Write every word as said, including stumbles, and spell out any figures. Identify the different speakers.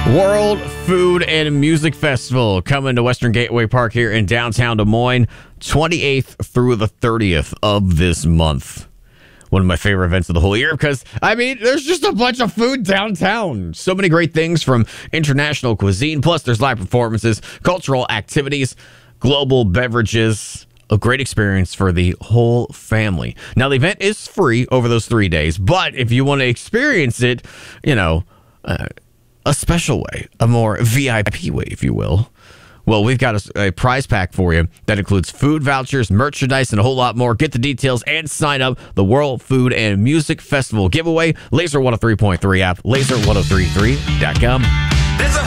Speaker 1: World Food and Music Festival coming to Western Gateway Park here in downtown Des Moines, twenty-eighth through the thirtieth of this month. One of my favorite events of the whole year because, I mean, there's just a bunch of food downtown. So many great things from international cuisine. Plus, there's live performances, cultural activities, global beverages. A great experience for the whole family. Now, the event is free over those three days, but if you want to experience it, you know, uh, a special way, a more V I P way, if you will. Well, we've got a, a prize pack for you that includes food vouchers, merchandise, and a whole lot more. Get the details and sign up. The World Food and Music Festival giveaway. Laser one oh three point three app. laser ten thirty-three dot com.